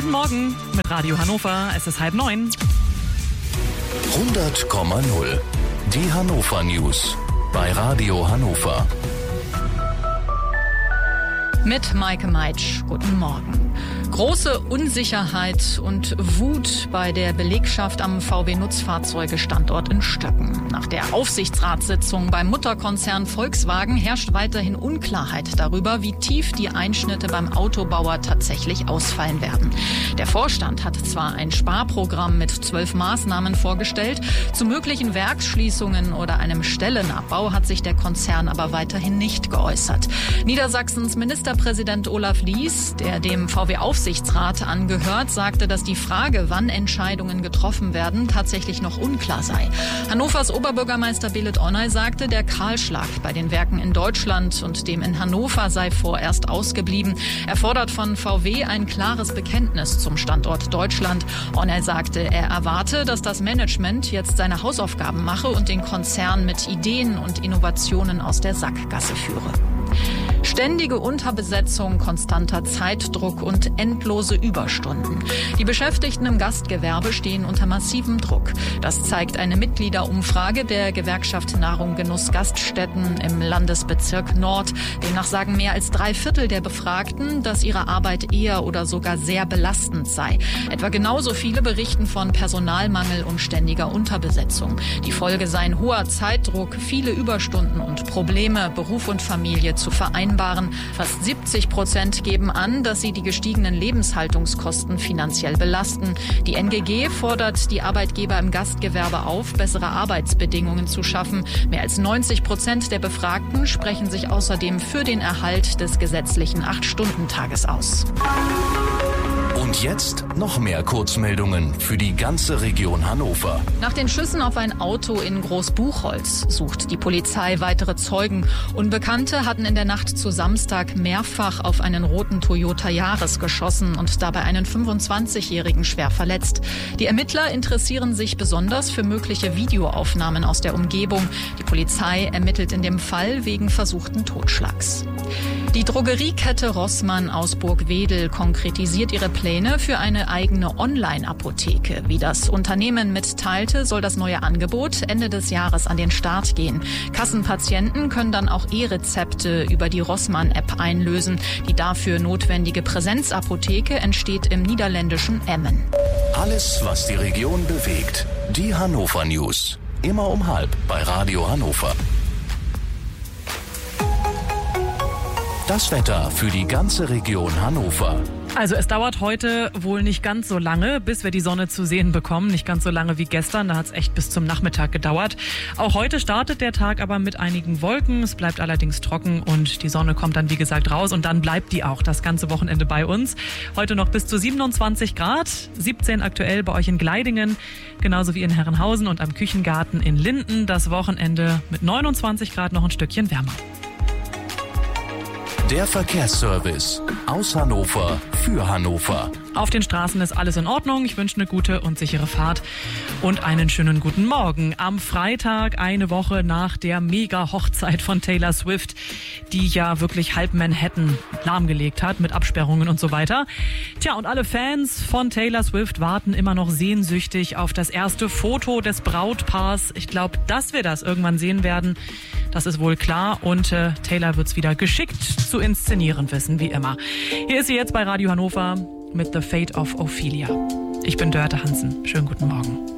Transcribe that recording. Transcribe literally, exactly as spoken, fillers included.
Guten Morgen mit Radio Hannover. Es ist halb neun. hundert Komma null. Die Hannover News bei Radio Hannover. Mit Maike Meitsch. Guten Morgen. Große Unsicherheit und Wut bei der Belegschaft am V W-Nutzfahrzeuge-Standort in Stöcken. Nach der Aufsichtsratssitzung beim Mutterkonzern Volkswagen herrscht weiterhin Unklarheit darüber, wie tief die Einschnitte beim Autobauer tatsächlich ausfallen werden. Der Vorstand hat zwar ein Sparprogramm mit zwölf Maßnahmen vorgestellt, zu möglichen Werksschließungen oder einem Stellenabbau hat sich der Konzern aber weiterhin nicht geäußert. Niedersachsens Ministerpräsident Olaf Lies, der dem V W-Aufsichtsrat angehört, sagte, dass die Frage, wann Entscheidungen getroffen werden, tatsächlich noch unklar sei. Hannovers Oberbürgermeister Belit Onay sagte, der Kahlschlag bei den Werken in Deutschland und dem in Hannover sei vorerst ausgeblieben. Er fordert von V W ein klares Bekenntnis zum Standort Deutschland. Onay sagte, er erwarte, dass das Management jetzt seine Hausaufgaben mache und den Konzern mit Ideen und Innovationen aus der Sackgasse führe. Ständige Unterbesetzung, konstanter Zeitdruck und endlose Überstunden. Die Beschäftigten im Gastgewerbe stehen unter massivem Druck. Das zeigt eine Mitgliederumfrage der Gewerkschaft Nahrung Genuss Gaststätten im Landesbezirk Nord. Demnach sagen mehr als drei Viertel der Befragten, dass ihre Arbeit eher oder sogar sehr belastend sei. Etwa genauso viele berichten von Personalmangel und ständiger Unterbesetzung. Die Folge seien hoher Zeitdruck, viele Überstunden und Probleme, Beruf und Familie zu vereinbaren. Fast siebzig Prozent geben an, dass sie die gestiegenen Lebenshaltungskosten finanziell belasten. Die N G G fordert die Arbeitgeber im Gastgewerbe auf, bessere Arbeitsbedingungen zu schaffen. Mehr als neunzig Prozent der Befragten sprechen sich außerdem für den Erhalt des gesetzlichen acht-Stunden-Tages aus. Und jetzt noch mehr Kurzmeldungen für die ganze Region Hannover. Nach den Schüssen auf ein Auto in Großbuchholz sucht die Polizei weitere Zeugen. Unbekannte hatten in der Nacht zu Samstag mehrfach auf einen roten Toyota Yaris geschossen und dabei einen fünfundzwanzigjährigen schwer verletzt. Die Ermittler interessieren sich besonders für mögliche Videoaufnahmen aus der Umgebung. Die Polizei ermittelt in dem Fall wegen versuchten Totschlags. Die Drogeriekette Rossmann aus Burgwedel konkretisiert ihre Pläne für eine eigene Online-Apotheke. Wie das Unternehmen mitteilte, soll das neue Angebot Ende des Jahres an den Start gehen. Kassenpatienten können dann auch E-Rezepte über die Rossmann-App einlösen. Die dafür notwendige Präsenzapotheke entsteht im niederländischen Emmen. Alles, was die Region bewegt. Die Hannover News. Immer um halb bei Radio Hannover. Das Wetter für die ganze Region Hannover. Also es dauert heute wohl nicht ganz so lange, bis wir die Sonne zu sehen bekommen. Nicht ganz so lange wie gestern, da hat es echt bis zum Nachmittag gedauert. Auch heute startet der Tag aber mit einigen Wolken. Es bleibt allerdings trocken und die Sonne kommt dann wie gesagt raus. Und dann bleibt die auch das ganze Wochenende bei uns. Heute noch bis zu siebenundzwanzig Grad, siebzehn aktuell bei euch in Gleidingen, genauso wie in Herrenhausen und am Küchengarten in Linden. Das Wochenende mit neunundzwanzig Grad noch ein Stückchen wärmer. Der Verkehrsservice aus Hannover für Hannover. Auf den Straßen ist alles in Ordnung. Ich wünsche eine gute und sichere Fahrt und einen schönen guten Morgen. Am Freitag, eine Woche nach der Mega-Hochzeit von Taylor Swift, die ja wirklich halb Manhattan lahmgelegt hat mit Absperrungen und so weiter. Tja, und alle Fans von Taylor Swift warten immer noch sehnsüchtig auf das erste Foto des Brautpaars. Ich glaube, dass wir das irgendwann sehen werden, das ist wohl klar. Und äh, Taylor wird's wieder geschickt zu inszenieren wissen, wie immer. Hier ist sie jetzt bei Radio Hannover mit The Fate of Ophelia. Ich bin Dörte Hansen. Schönen guten Morgen.